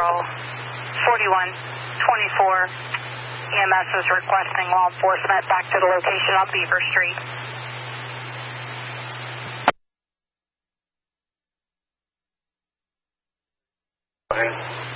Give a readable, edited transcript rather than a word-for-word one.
4124. EMS is requesting law enforcement back to the location on Beaver Street. Go ahead.